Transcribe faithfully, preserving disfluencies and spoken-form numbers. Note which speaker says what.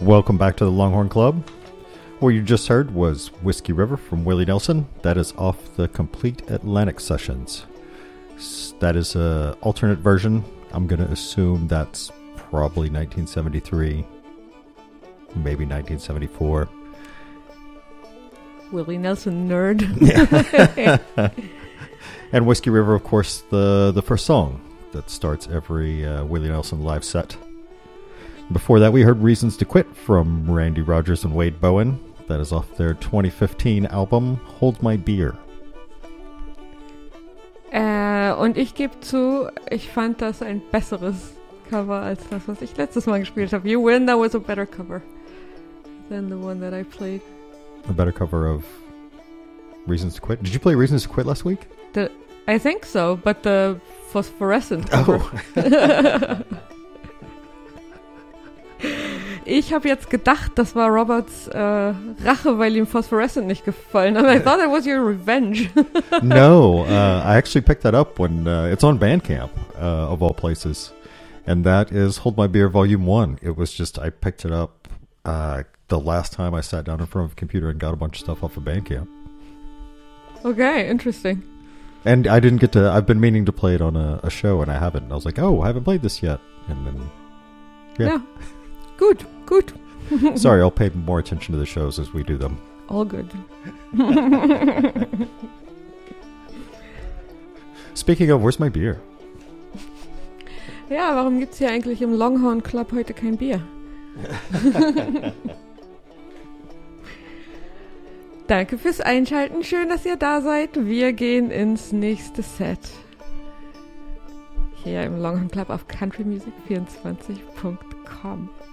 Speaker 1: Welcome back to the Longhorn Club. What you just heard was Whiskey River from Willie Nelson. That is off the Complete Atlantic Sessions. That is an alternate version. I'm going to assume that's probably nineteen seventy-three, maybe nineteen seventy-four.
Speaker 2: Willie Nelson nerd.
Speaker 1: And Whiskey River, of course, the, the first song that starts every uh, Willie Nelson live set. Before that, we heard Reasons to Quit from Randy Rogers and Wade Bowen. That is off their twenty fifteen album Hold My Beer.
Speaker 2: Äh, und ich gebe zu, ich fand das ein besseres Cover als das, was ich letztes Mal gespielt habe. You win, that was a better cover than the one that I played.
Speaker 1: A better cover of Reasons to Quit? Did you play Reasons to Quit last week?
Speaker 2: The, I think so, but the phosphorescent cover.
Speaker 1: Oh.
Speaker 2: Ich habe jetzt gedacht, das war Roberts äh, Rache, weil ihm Phosphorescent nicht gefallen hat. I thought it was your revenge.
Speaker 1: No, uh, I actually picked that up when uh, it's on Bandcamp, uh, of all places. And that is Hold My Beer Volume one. It was just, I picked it up uh, the last time I sat down in front of a computer and got a bunch of stuff off of Bandcamp.
Speaker 2: Okay, interesting.
Speaker 1: And I didn't get to, I've been meaning to play it on a, a show and I haven't. And I was like, oh, I haven't played this yet. And then, yeah.
Speaker 2: Yeah. Good, good.
Speaker 1: Sorry, I'll pay more attention to the shows as we do them.
Speaker 2: All good.
Speaker 1: Speaking of, where's my beer?
Speaker 2: Ja, warum gibt's hier eigentlich im Longhorn Club heute kein Bier? Danke fürs Einschalten. Schön, dass ihr da seid. Wir gehen ins nächste Set. Hier im Longhorn Club auf country music vierundzwanzig punkt com.